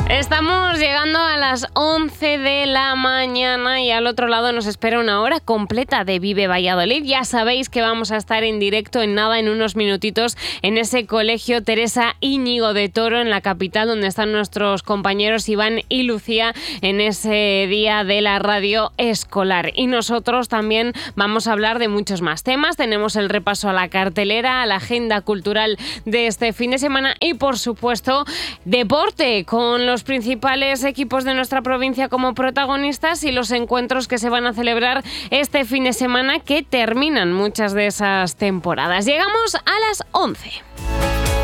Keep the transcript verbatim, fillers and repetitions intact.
Estamos llegando a las once de la mañana y al otro lado nos espera una hora completa de Vive Valladolid. Ya sabéis que vamos a estar en directo en nada, en unos minutitos, en ese colegio Teresa Íñigo de Toro, en la capital, donde están nuestros compañeros Iván y Lucía en ese día de la radio escolar. Y nosotros también vamos a hablar de muchos más temas. Tenemos el repaso a la cartelera, a la agenda cultural de este fin de semana y, por supuesto, deporte, con los principales equipos de nuestra provincia como protagonistas y los encuentros que se van a celebrar este fin de semana, que terminan muchas de esas temporadas. Llegamos a las once.